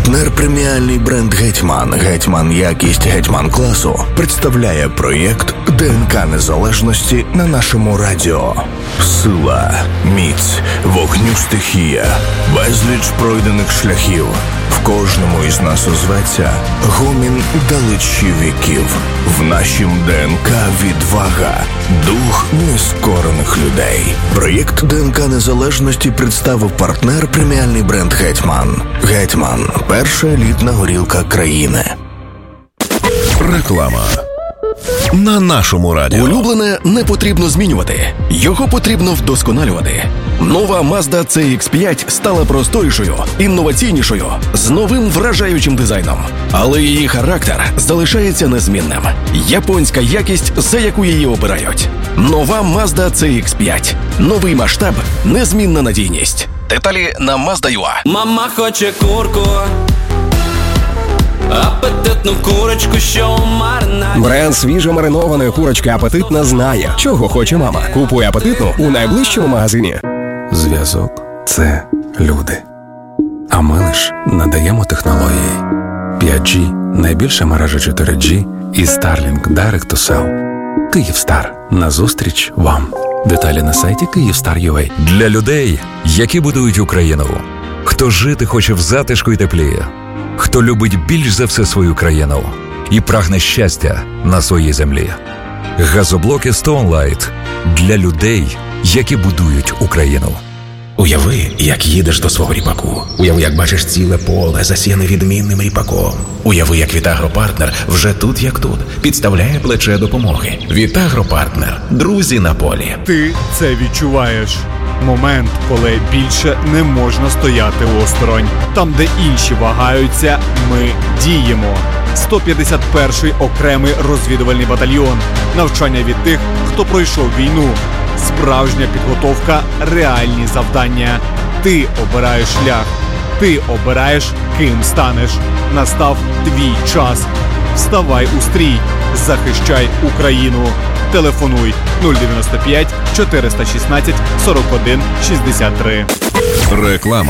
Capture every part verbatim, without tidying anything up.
Партнер преміальний бренд «Гетьман», «Гетьман якість», «Гетьман класу» представляє проєкт ДНК Незалежності на нашому радіо. Сила, міць, вогню стихія, безліч пройдених шляхів. В кожному із нас озветься гомін далечі віків. В нашім ДНК відвага, дух нескорених людей. Проєкт ДНК Незалежності представив партнер преміальний бренд «Гетьман». «Гетьман» – перша елітна горілка країни. Реклама на нашому радіо. Улюблене не потрібно змінювати. Його потрібно вдосконалювати. Нова Mazda цей ікс п'ять стала просторішою, інноваційнішою, з новим вражаючим дизайном. Але її характер залишається незмінним. Японська якість, за яку її обирають. Нова Mazda цей ікс п'ять. Новий масштаб, незмінна надійність. Деталі на Mazda точка ю а. Мама хоче курку, апетитну курочку, що у маринаді. Бренд свіжо маринованої курочки «Апетитна» знає, чого хоче мама. Купуй «Апетитну» у найближчому магазині. Зв'язок – це люди. А ми лиш надаємо технології. п'ять джі – найбільша мережа чотири джі і Starlink Direct to Cell. Київстар. Назустріч вам. Деталі на сайті Київстар крапка ю а. Для людей, які будують Україну. Хто жити хоче в затишку і теплі. Хто любить більш за все свою країну і прагне щастя на своїй землі. Газоблоки Stone Light для людей, які будують Україну. Уяви, як їдеш до свого ріпаку. Уяви, як бачиш ціле поле, засіяне відмінним ріпаком. Уяви, як Вітагропартнер вже тут, як тут, підставляє плече допомоги. Вітагропартнер. Друзі на полі. Ти це відчуваєш. Момент, коли більше не можна стояти осторонь. Там, де інші вагаються, ми діємо. сто п'ятдесят перший окремий розвідувальний батальйон. Навчання від тих, хто пройшов війну. Справжня підготовка, реальні завдання. Ти обираєш шлях. Ти обираєш, ким станеш. Настав твій час. Вставай у стрій. Захищай Україну. Телефонуй нуль дев'яносто п'ять чотириста шістнадцять сорок один шістдесят три. Реклама.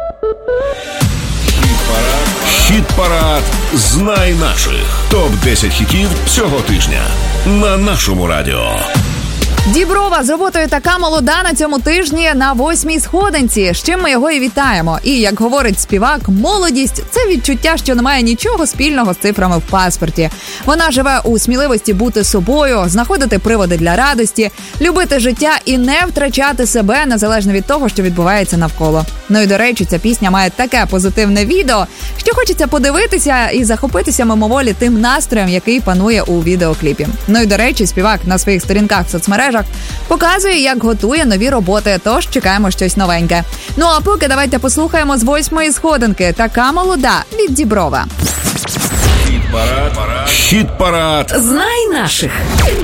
Хіт-парад «Знай наших». топ десять хітів цього тижня на нашому радіо. Діброва з роботою «Така молода» на цьому тижні на восьмій сходинці, з чим ми його і вітаємо. І, як говорить співак, молодість – це відчуття, що не має нічого спільного з цифрами в паспорті. Вона живе у сміливості бути собою, знаходити приводи для радості, любити життя і не втрачати себе, незалежно від того, що відбувається навколо. Ну і, до речі, ця пісня має таке позитивне відео, що хочеться подивитися і захопитися мимоволі тим настроєм, який панує у відеокліпі. Ну і, до речі, співак на своїх сторінках в соцмережах показує, як готує нові роботи, тож чекаємо щось новеньке. Ну а поки давайте послухаємо з восьмої сходинки «Така молода» від Діброва. Хіт-парад. Хіт-парад. Знай наших.